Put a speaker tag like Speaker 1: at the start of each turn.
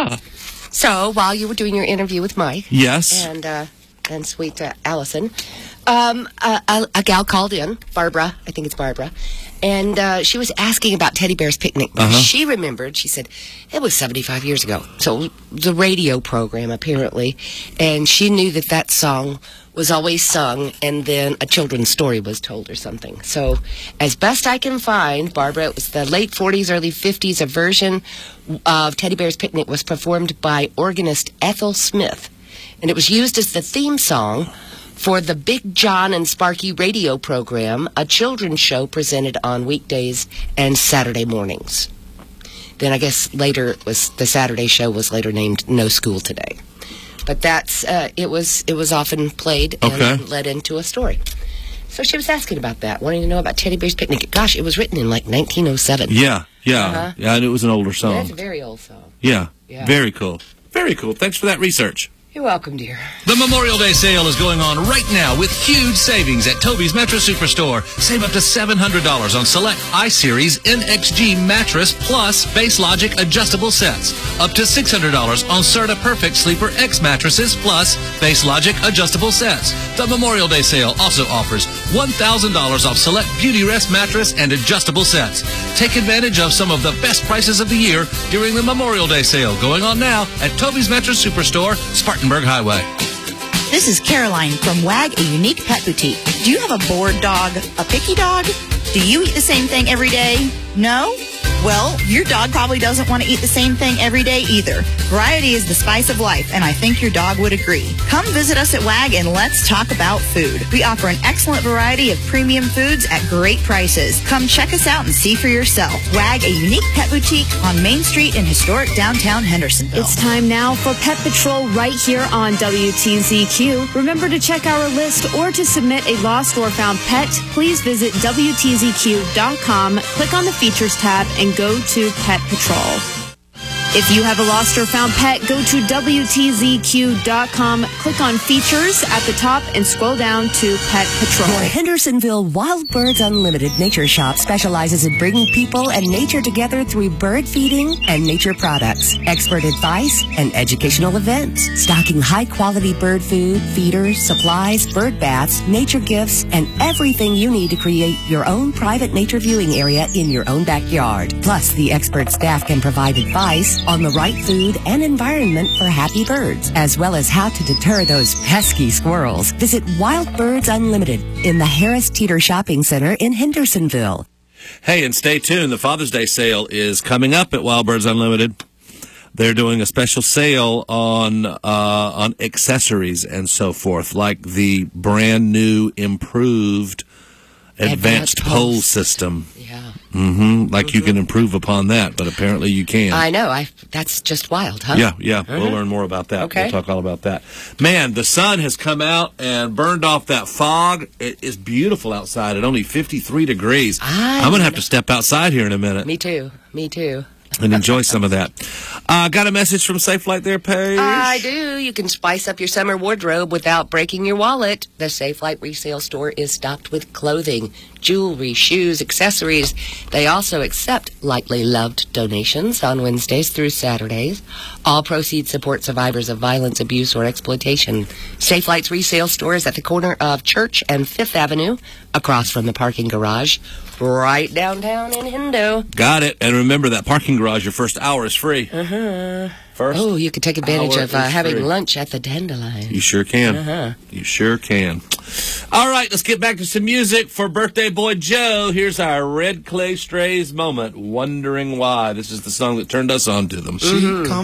Speaker 1: Yeah.
Speaker 2: So while you were doing your interview with Mike,
Speaker 1: Yes.
Speaker 2: and sweet Allison, a gal called in, Barbara, I think it's Barbara, and she was asking about Teddy Bear's Picnic. She remembered, she said, it was 75 years ago. So the radio program, apparently, and she knew that song was always sung, and then a children's story was told or something. So as best I can find, Barbara, it was the late 40s, early 50s, a version of Teddy Bear's Picnic was performed by organist Ethel Smith, and it was used as the theme song for the Big John and Sparky radio program, a children's show presented on weekdays and Saturday mornings. Then I guess later the Saturday show was later named No School Today. But that's it was often played and led into a story. So she was asking about that, wanting to know about Teddy Bear's Picnic. Gosh, it was written in like 1907.
Speaker 1: Yeah, and it was an older song.
Speaker 2: Yeah, it's a very old song.
Speaker 1: Yeah, very cool. Very cool. Thanks for that research.
Speaker 2: You're welcome, dear.
Speaker 3: The Memorial Day sale is going on right now with huge savings at Toby's Mattress Superstore. Save up to $700 on select iSeries NXG mattress plus Base Logic adjustable sets. Up to $600 on Serta Perfect Sleeper X mattresses plus Base Logic adjustable sets. The Memorial Day sale also offers $1,000 off select Beauty Rest mattress and adjustable sets. Take advantage of some of the best prices of the year during the Memorial Day sale going on now at Toby's Mattress Superstore, Spartanburg Highway.
Speaker 4: This is Caroline from WAG, a unique pet boutique. Do you have a bored dog, a picky dog? Do you eat the same thing every day? No? Well, your dog probably doesn't want to eat the same thing every day either. Variety is the spice of life, and I think your dog would agree. Come visit us at WAG and let's talk about food. We offer an excellent variety of premium foods at great prices. Come check us out and see for yourself. WAG, a unique pet boutique on Main Street in historic downtown Hendersonville.
Speaker 5: It's time now for Pet Patrol right here on WTZQ. Remember to check our list or to submit a lost or found pet, please visit WTZQ.com, click on the Features tab, and go to Pet Patrol. If you have a lost or found pet, go to WTZQ.com, click on Features at the top, and scroll down to Pet Patrol.
Speaker 6: Your Hendersonville Wild Birds Unlimited Nature Shop specializes in bringing people and nature together through bird feeding and nature products, expert advice, and educational events. Stocking high-quality bird food, feeders, supplies, bird baths, nature gifts, and everything you need to create your own private nature viewing area in your own backyard. Plus, the expert staff can provide advice on the right food and environment for happy birds, as well as how to deter those pesky squirrels. Visit Wild Birds Unlimited in the Harris Teeter Shopping Center in Hendersonville.
Speaker 1: Hey, and stay tuned. The Father's Day sale is coming up at Wild Birds Unlimited. They're doing a special sale on accessories and so forth, like the brand new improved advanced pole system.
Speaker 2: Yeah.
Speaker 1: Like you can improve upon that, but apparently you can.
Speaker 2: I know. That's just wild, huh?
Speaker 1: Yeah. We'll learn more about that.
Speaker 2: Okay.
Speaker 1: We'll talk all about that. Man, the sun has come out and burned off that fog. It is beautiful outside at only 53 degrees. I'm going to have to step outside here in a minute.
Speaker 2: Me too.
Speaker 1: And enjoy some of that. Got a message from Safe Flight there, Paige?
Speaker 2: I do. You can spice up your summer wardrobe without breaking your wallet. The Safe Flight resale store is stocked with clothing, jewelry, shoes, accessories. They also accept lightly loved donations on Wednesdays through Saturdays. All proceeds support survivors of violence, abuse, or exploitation. Safe Flight's resale store is at the corner of Church and 5th Avenue, across from the parking garage, right downtown in Hendo.
Speaker 1: Got it. And remember that parking garage, your first hour is free. First
Speaker 2: Oh, you could take advantage of having
Speaker 1: free.
Speaker 2: lunch at the Dandelion.
Speaker 1: You sure can. You sure can. All right, let's get back to some music for birthday boy Joe. Here's our Red Clay Strays moment, Wondering Why. This is the song that turned us on to them.
Speaker 7: She